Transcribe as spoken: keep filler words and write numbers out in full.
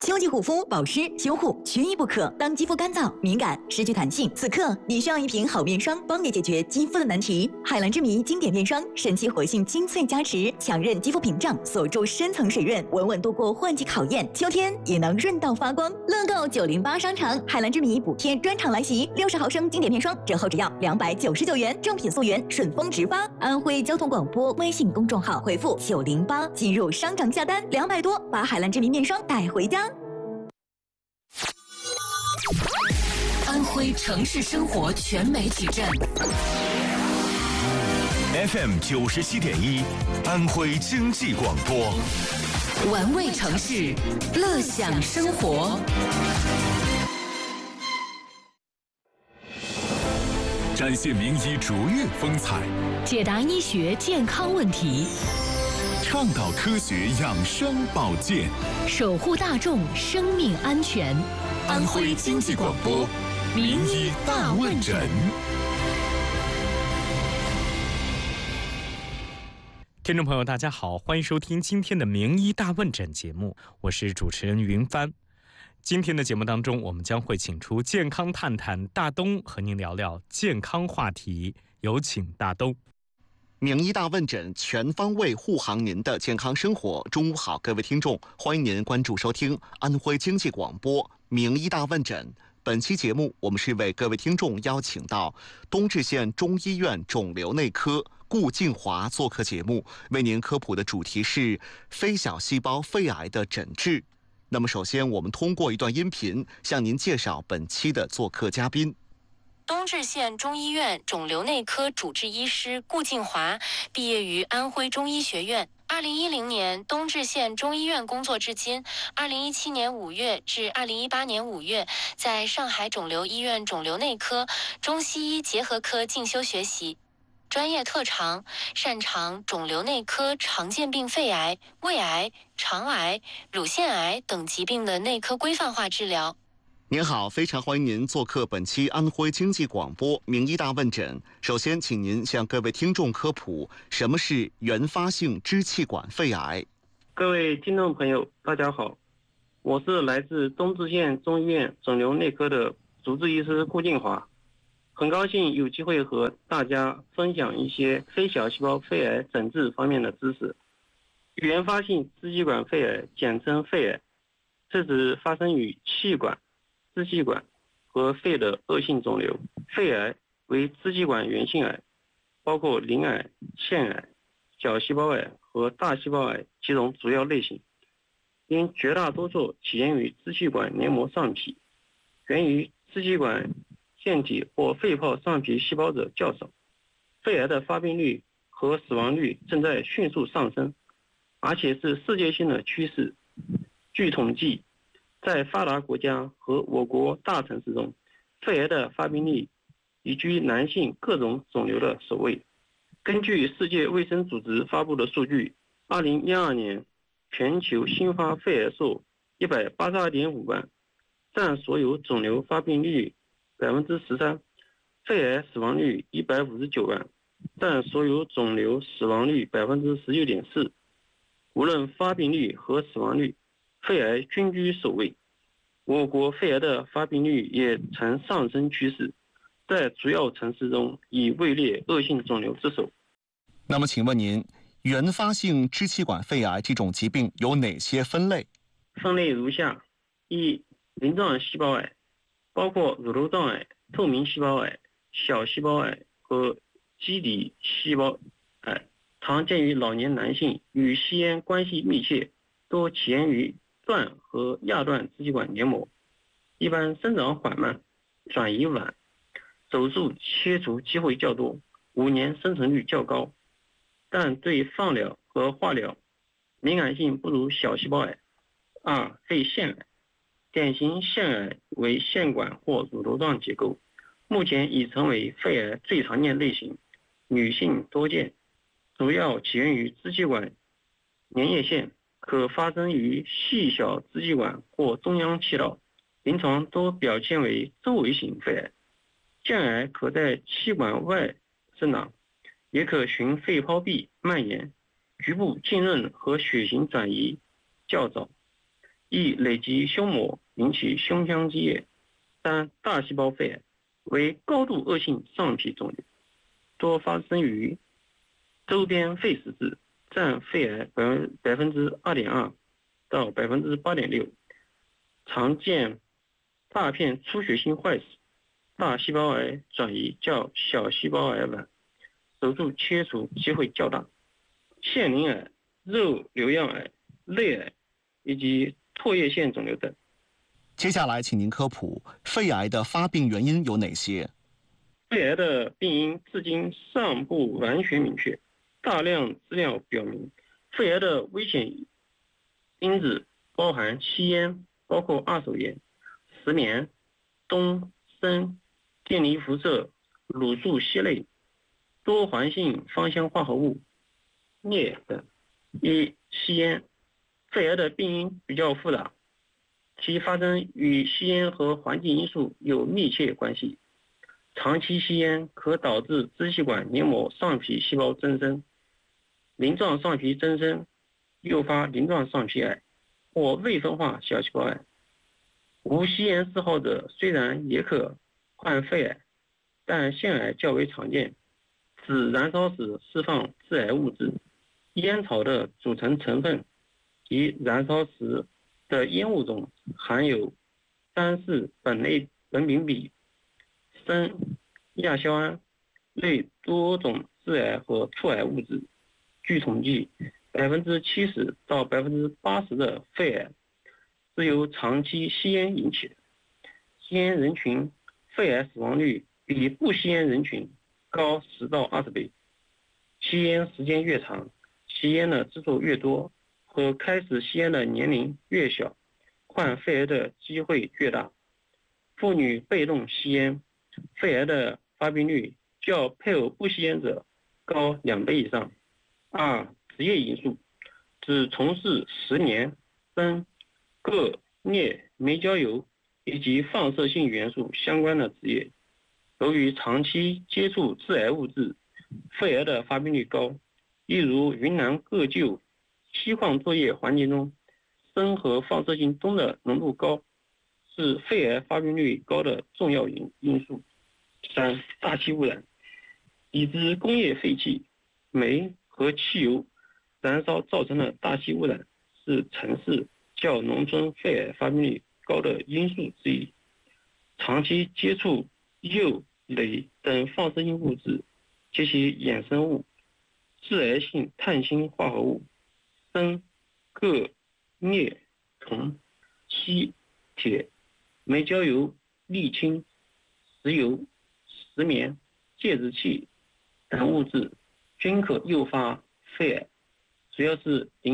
秋季护肤、保湿、修护缺一不可。当肌肤干燥、敏感、失去弹性，此刻你需要一瓶好面霜，帮你解决肌肤的难题。海蓝之谜经典面霜，神奇活性精粹加持，强韧肌肤屏障，锁住深层水润，稳稳度过换季考验。秋天也能润到发光。乐购九零八商场海蓝之谜补贴专场来袭，六十毫升经典面霜折后只要两百九十九元，正品溯源，顺丰直发。安徽交通广播微信公众号回复九零八进入商场下单，两百多把海蓝之谜面霜带回家。 安徽城市生活全媒体站 F M 九十七点一，安徽经济广播， 玩味城市，乐享生活。 展现名医卓越风采， 解答医学健康问题， 倡导科学养生保健， 守护大众生命安全。 安徽经济广播名医大问诊。 听众朋友大家好，欢迎收听今天的名医大问诊节目，我是主持人云帆。今天的节目当中，我们将会请出健康探探大东和您聊聊健康话题，有请大东。 名医大问诊，全方位护航您的健康生活。中午好，各位听众，欢迎您关注收听安徽经济广播名医大问诊。本期节目，我们是为各位听众邀请到东至县中医院肿瘤内科顾静华做客节目，为您科普的主题是非小细胞肺癌的诊治。那么，首先我们通过一段音频向您介绍本期的做客嘉宾。 东至县中医院肿瘤内科主治医师顾静华毕业于安徽中医学院，二零一零年东至县中医院工作至今，二零一七年五月至二零一八年五月在上海肿瘤医院肿瘤内科中西医结合科进修学习。专业特长，擅长肿瘤内科常见病肺癌、胃癌、肠癌、乳腺癌等疾病的内科规范化治疗。 您好，非常欢迎您做客本期安徽经济广播名医大问诊。首先，请您向各位听众科普什么是原发性支气管肺癌。 各位听众朋友，大家好，我是来自东至县中医院肿瘤内科的主治医师顾静华，很高兴有机会和大家分享一些非小细胞肺癌诊治方面的知识。原发性支气管肺癌，简称肺癌，是指发生于气管、支气管和肺的恶性肿瘤。肺癌为支气管源性癌，包括鳞癌、腺癌、小细胞癌和大细胞癌几种主要类型，因绝大多数起源于支气管黏膜上皮，源于支气管腺体或肺泡上皮细胞者较少。肺癌的发病率和死亡率正在迅速上升，而且是世界性的趋势。据统计，在发达国家和我国大城市中，肺癌的发病率已居男性各种肿瘤的首位。根据世界卫生组织发布的数据，二零一二年全球新发肺癌数一百八十二点五万，占所有肿瘤发病率百分之十三，肺癌死亡率一百五十九万，占所有肿瘤死亡率百分之十九点四。无论发病率和死亡率，肺癌均居首位。我国肺癌的发病率也呈上升趋势，在主要城市中已位列恶性肿瘤之首。 那么请问您，原发性支气管肺癌这种疾病有哪些分类？ 分类如下：一、鳞状细胞癌，包括乳头状癌、透明细胞癌、小细胞癌和基底细胞癌，常见于老年男性，与吸烟关系密切，多起源于段和亚段支气管黏膜，一般生长缓慢，转移晚，手术切除机会较多，五年生存率较高，但对放疗和化疗敏感性不如小细胞癌。二、肺腺癌，典型腺癌为腺管或乳头状结构，目前已成为肺癌最常见类型，女性多见，主要起源于支气管粘液腺，可发生于细小支气管或中央气道，临床多表现为周围型肺癌。腺癌可在气管外生长，也可循肺泡壁蔓延，局部浸润和血型转移较早。 易累积胸膜，引起胸腔积液。三、大细胞肺癌为高度恶性上皮肿瘤，多发生于周边肺实质，占肺癌百分之二点二到百分之八点六，常见大片出血性坏死，大细胞癌转移较小细胞癌晚，手术切除机会较大。腺鳞癌、肉瘤样癌、类癌以及唾液腺肿瘤等。 接下来，请您科普肺癌的发病原因有哪些？ 肺癌的病因至今尚不完全明确，大量资料表明，肺癌的危险因子包含吸烟，包括二手烟、石棉、氡、砷、电离辐射、卤素烯类、多环性芳香化合物、镍等。一、吸烟，肺癌的病因比较复杂，其发生与吸烟和环境因素有密切关系。长期吸烟可导致支气管黏膜上皮细胞增生，鳞状上皮增生，诱发鳞状上皮癌或未分化小细胞癌。无吸烟嗜好者虽然也可患肺癌，但腺癌较为常见，指燃烧时释放致癌物质。烟草的组成成分及燃烧时的烟雾中含有三四苯类苯丙芘、砷、亚硝胺类多种致癌和促癌物质。据统计，百分之七十到百分之八十的肺癌是由长期吸烟引起的。吸烟人群肺癌死亡率比不吸烟人群高十到二十倍。吸烟时间越长，吸烟的次数越多，和开始吸烟的年龄越小，患肺癌的机会越大。妇女被动吸烟，肺癌的发病率较配偶不吸烟者高两倍以上。二、职业因素，只从事石棉、砷、铬、镍、煤焦油以及放射性元素相关的职业，由于长期接触致癌物质，肺癌的发病率高。例如云南各就锡矿作业环境中，砷和放射性氡的浓度高，是肺癌发病率高的重要因因素。三、大气污染，已知工业废气、煤和汽油燃烧造成的大气污染是城市较农村肺癌发病率高的因素之一。长期接触铀、镭等放射性物质及其衍生物、致癌性碳氢化合物、砷、铬、镍、铜、锡、铁、煤焦油、沥青、石油、石棉、介质器等物质均可诱发肺癌，主要是